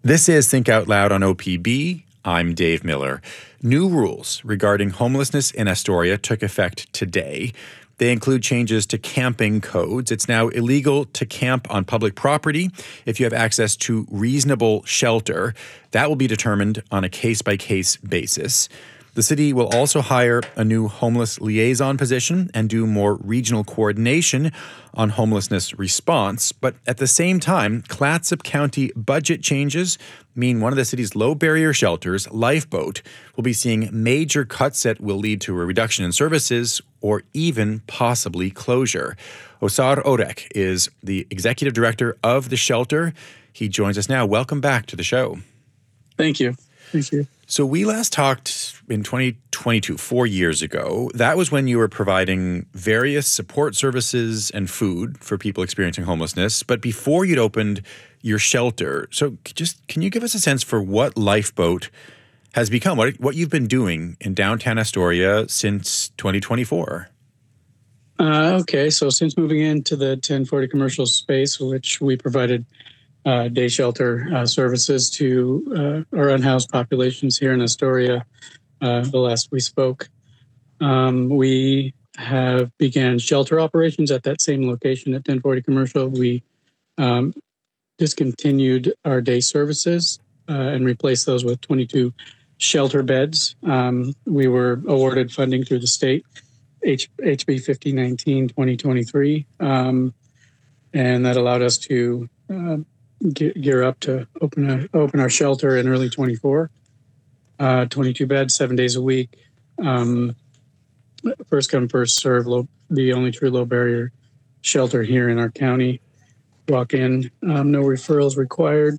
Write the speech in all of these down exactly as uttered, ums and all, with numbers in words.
This is Think Out Loud on O P B. I'm Dave Miller. New rules regarding homelessness in Astoria took effect today. They include changes to camping codes. It's now illegal to camp on public property if you have access to reasonable shelter. That will be determined on a case-by-case basis. The city will also hire a new homeless liaison position and do more regional coordination on homelessness response. But at the same time, Clatsop County budget changes mean one of the city's low-barrier shelters, Lifeboat, will be seeing major cuts that will lead to a reduction in services or even possibly closure. Osar Orek is the executive director of the shelter. He joins us now. Welcome back to the show. Thank you. Thank you. So we last talked in twenty twenty-two, four years ago. That was when you were providing various support services and food for people experiencing homelessness, but before you'd opened your shelter. So just can you give us a sense for what Lifeboat has become, what, what you've been doing in downtown Astoria since twenty twenty-four? Uh, okay, so since moving into the ten forty commercial space, which we provided Uh, day shelter uh, services to uh, our unhoused populations here in Astoria, uh, the last we spoke. Um, we have began shelter operations at that same location at ten forty Commercial. We um, discontinued our day services uh, and replaced those with twenty-two shelter beds. Um, we were awarded funding through the state, H- HB fifty nineteen twenty twenty-three, um, and that allowed us to uh, gear up to open a, open our shelter in early twenty-four. Uh, twenty-two beds, seven days a week. Um, first come, first serve. Low, the only true low barrier shelter here in our county. Walk in, um, no referrals required.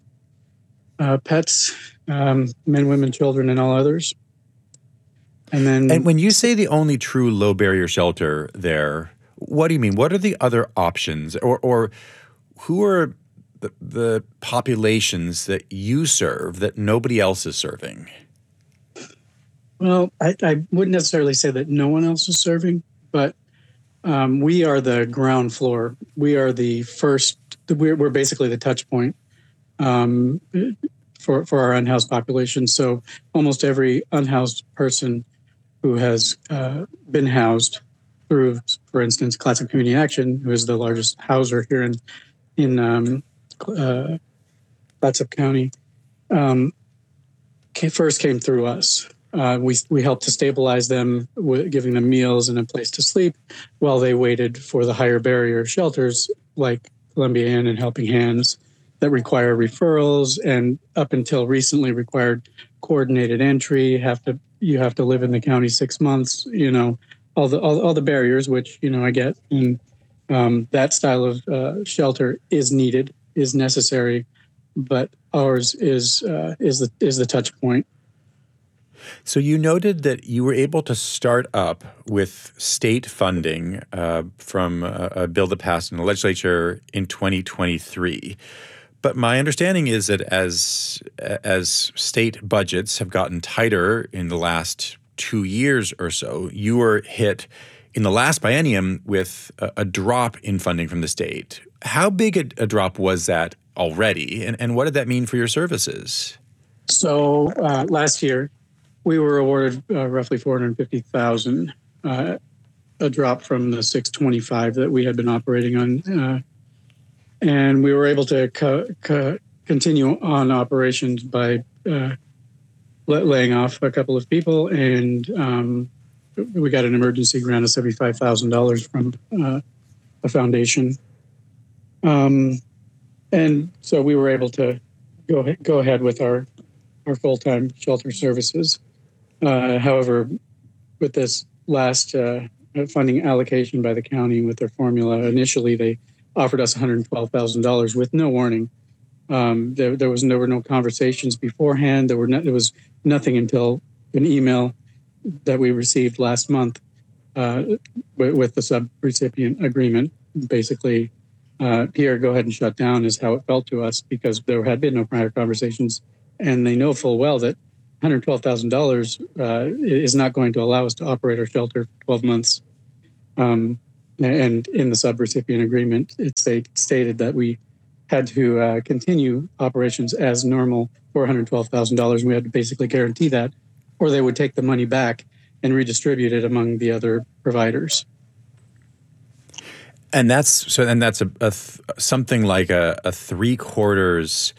Uh, pets, um, men, women, children, and all others. And then, and when you say the only true low barrier shelter there, what do you mean? What are the other options, or or who are The, the populations that you serve that nobody else is serving? Well, I, I wouldn't necessarily say that no one else is serving, but um, we are the ground floor. We are the first, we're, we're basically the touch point um, for, for our unhoused population. So almost every unhoused person who has uh, been housed through, for instance, Clatsop Community Action, who is the largest houser here in, in um, Uh, Clatsop County, um, came, first came through us. Uh, we we helped to stabilize them, w- giving them meals and a place to sleep while they waited for the higher barrier shelters like Columbia Inn and Helping Hands that require referrals and up until recently required coordinated entry. Have to you have to live in the county six months. You know all the all, all the barriers, which you know I get, and um, that style of uh, shelter is needed. Is necessary, but ours is uh, is the is the touch point. So you noted that you were able to start up with state funding uh, from a, a bill that passed in the legislature in twenty twenty-three. But my understanding is that as as state budgets have gotten tighter in the last two years or so, you were hit in the last biennium with a, a drop in funding from the state. How big a, a drop was that already, and, and what did that mean for your services? So uh, last year, we were awarded uh, roughly four hundred fifty thousand dollars, uh, a drop from the six twenty-five that we had been operating on. Uh, and we were able to co- co- continue on operations by uh, laying off a couple of people, and um, we got an emergency grant of seventy-five thousand dollars from uh, a foundation. Um, and so we were able to go go ahead with our, our full-time shelter services. Uh, however, with this last uh, funding allocation by the county with their formula, initially they offered us one hundred twelve thousand dollars with no warning. Um, there, there was there were no conversations beforehand. There were no, there was nothing until an email that we received last month uh, with, with the sub-recipient agreement, basically. Uh, here, go ahead and shut down is how it felt to us because there had been no prior conversations, and they know full well that one hundred twelve thousand dollars uh, is not going to allow us to operate our shelter for twelve months. Um, and in the subrecipient agreement, it state, stated that we had to uh, continue operations as normal, four hundred twelve thousand dollars. And we had to basically guarantee that, or they would take the money back and redistribute it among the other providers. And that's so. And that's a, a th- something like a, a three quarters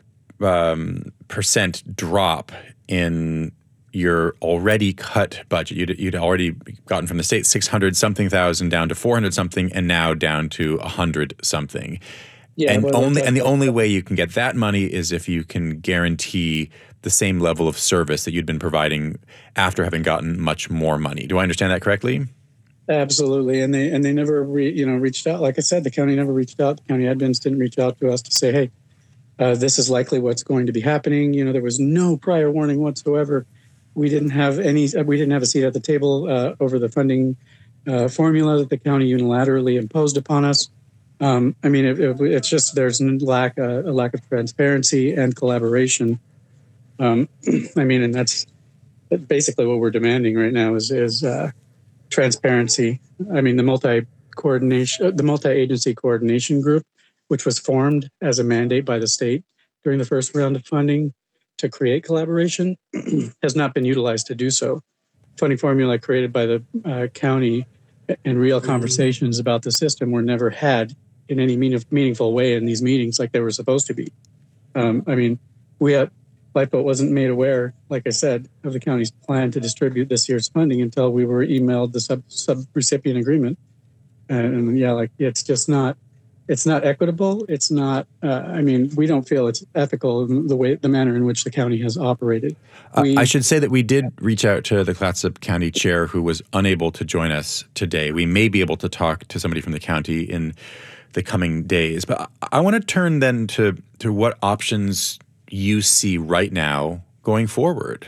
um, percent drop in your already cut budget. You'd, you'd already gotten from the state six hundred something thousand down to four hundred something, and now down to a hundred something. Yeah, and well, only and the only way you can get that money is if you can guarantee the same level of service that you'd been providing after having gotten much more money. Do I understand that correctly? Absolutely, and they and they never re, you know reached out. Like I said, the county never reached out. The county admins didn't reach out to us to say, "Hey, uh, this is likely what's going to be happening." You know, there was no prior warning whatsoever. We didn't have any. We didn't have a seat at the table uh, over the funding uh, formula that the county unilaterally imposed upon us. Um, I mean, it, it, it's just there's lack uh, a lack of transparency and collaboration. Um, I mean, and that's basically what we're demanding right now is is. Uh, Transparency. I mean, the multi coordination, the multi-agency coordination group, which was formed as a mandate by the state during the first round of funding to create collaboration, has not been utilized to do so. Funding formula created by the uh, county and real conversations about the system were never had in any mean- meaningful way in these meetings like they were supposed to be. Um, I mean, we had. Lifeboat wasn't made aware, like I said, of the county's plan to distribute this year's funding until we were emailed the sub sub recipient agreement. And, and yeah, like it's just not, it's not equitable. It's not. Uh, I mean, we don't feel it's ethical in the way, the manner in which the county has operated. We, uh, I should say that we did reach out to the Clatsop County chair, who was unable to join us today. We may be able to talk to somebody from the county in the coming days, but I, I want to turn then to to what options you see right now going forward?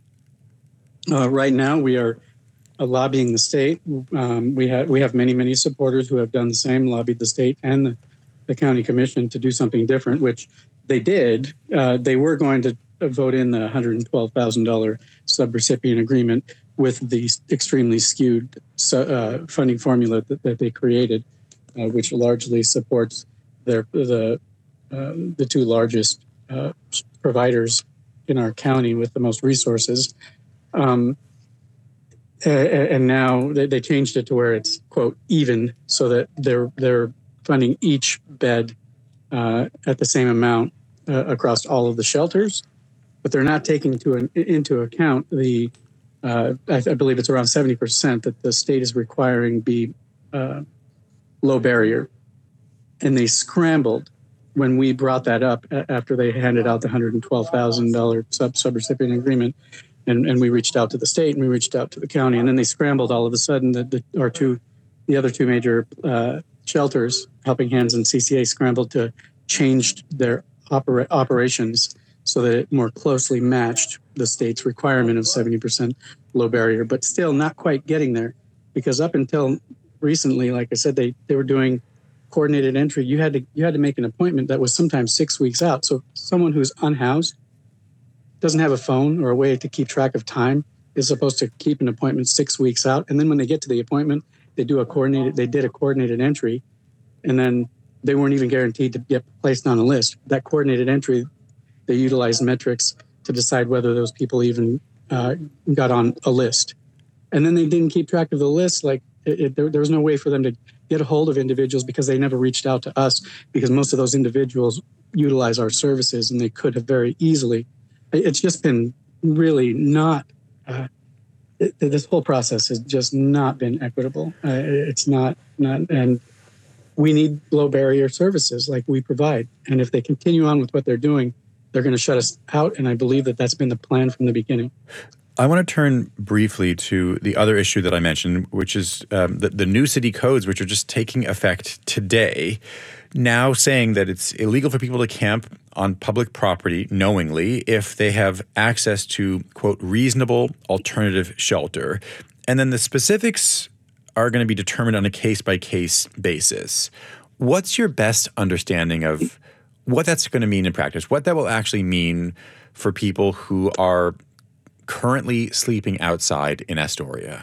Uh, right now, we are uh, lobbying the state. Um, we have we have many many supporters who have done the same, lobbied the state and the, the county commission to do something different, which they did. Uh, they were going to vote in the one hundred twelve thousand dollars subrecipient agreement with the extremely skewed uh, funding formula that, that they created, uh, which largely supports their the uh, the two largest Uh, providers in our county with the most resources. Um, and, and now they, they changed it to where it's, quote, even, so that they're they're funding each bed uh, at the same amount uh, across all of the shelters, but they're not taking to an, into account the, uh, I, I believe it's around seventy percent that the state is requiring be uh, low barrier. And they scrambled when we brought that up after they handed out the one hundred twelve thousand dollars sub subrecipient agreement, and, and we reached out to the state and we reached out to the county, and then they scrambled all of a sudden. The, the our two, the other two major uh, shelters, Helping Hands and C C A, scrambled to change their opera, operations so that it more closely matched the state's requirement of seventy percent low barrier, but still not quite getting there, because up until recently, like I said, they they were doing coordinated entry. You had to you had to make an appointment that was sometimes six weeks out. So someone who's unhoused, doesn't have a phone or a way to keep track of time, is supposed to keep an appointment six weeks out. And then when they get to the appointment, they do a coordinated they did a coordinated entry, and then they weren't even guaranteed to get placed on a list. That coordinated entry, they utilized metrics to decide whether those people even uh, got on a list. And then they didn't keep track of the list. Like it, it, there, there was no way for them to get a hold of individuals because they never reached out to us, because most of those individuals utilize our services and they could have very easily. It's just been really not, uh, it, this whole process has just not been equitable. Uh, it's not, not, and we need low barrier services like we provide. And if they continue on with what they're doing, they're going to shut us out. And I believe that that's been the plan from the beginning. I want to turn briefly to the other issue that I mentioned, which is um, the, the new city codes, which are just taking effect today, now saying that it's illegal for people to camp on public property knowingly if they have access to, quote, reasonable alternative shelter. And then the specifics are going to be determined on a case-by-case basis. What's your best understanding of what that's going to mean in practice, what that will actually mean for people who are currently sleeping outside in Astoria?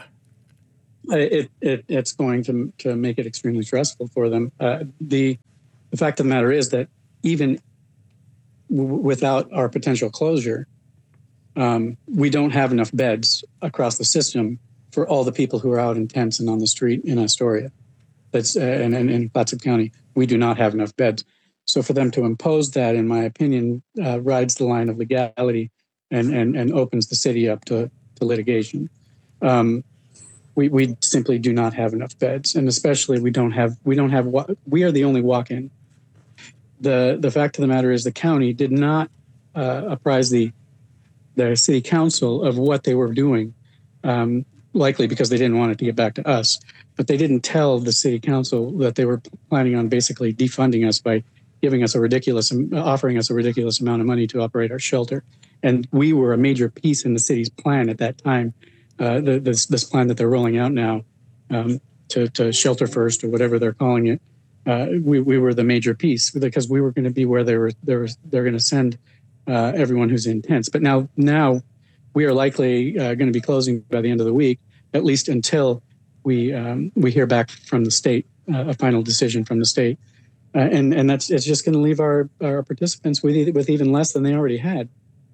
It, it it's going to to make it extremely stressful for them. Uh, the the fact of the matter is that even w- without our potential closure, um, we don't have enough beds across the system for all the people who are out in tents and on the street in Astoria. That's uh, and, and in Clatsop County, we do not have enough beds. So for them to impose that, in my opinion, uh, rides the line of legality and and and opens the city up to, to litigation. Um, we we simply do not have enough beds, and especially we don't have we don't have we are the only walk-in. The the fact of the matter is the county did not uh, apprise the the city council of what they were doing. Um, likely because they didn't want it to get back to us, but they didn't tell the city council that they were planning on basically defunding us by giving us a ridiculous, offering us a ridiculous amount of money to operate our shelter. And we were a major piece in the city's plan at that time, uh, the, this, this plan that they're rolling out now um, to, to Shelter First or whatever they're calling it. Uh, we, we were the major piece because we were going to be where they were, they were they're going to send uh, everyone who's in tents. But now, now, we are likely uh, going to be closing by the end of the week, at least until we um, we hear back from the state, uh, a final decision from the state, uh, and and that's it's just going to leave our, our participants with with even less than they already had.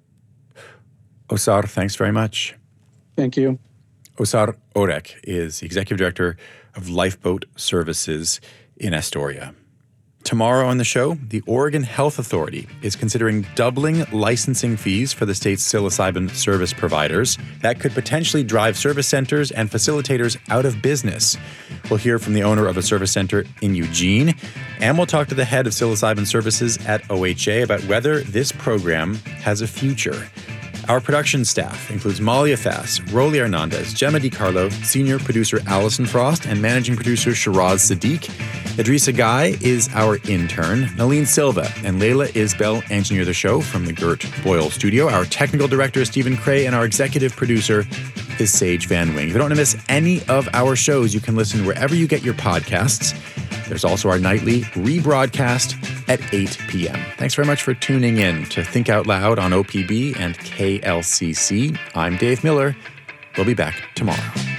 Osar, thanks very much. Thank you. Osar Orek is the Executive Director of Lifeboat Services in Astoria. Tomorrow on the show, the Oregon Health Authority is considering doubling licensing fees for the state's psilocybin service providers. That could potentially drive service centers and facilitators out of business. We'll hear from the owner of a service center in Eugene, and we'll talk to the head of psilocybin services at O H A about whether this program has a future. Our production staff includes Malia Fass, Rolly Hernandez, Gemma DiCarlo, senior producer Allison Frost, and managing producer Shiraz Sadiq. Idrissa Guy is our intern. Nalene Silva and Layla Isbell engineer the show from the Gert Boyle studio. Our technical director is Stephen Cray, and our executive producer is Sage Van Wing. If you don't want to miss any of our shows, you can listen wherever you get your podcasts. There's also our nightly rebroadcast at eight p.m. Thanks very much for tuning in to Think Out Loud on O P B and K L C C. I'm Dave Miller. We'll be back tomorrow.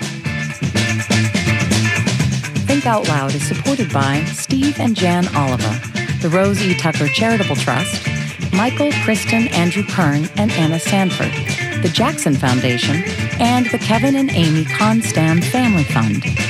Think Out Loud is supported by Steve and Jan Oliva, the Rose E. Tucker Charitable Trust, Michael, Kristen, Andrew Kern, and Anna Sanford, the Jackson Foundation, and the Kevin and Amy Constam Family Fund.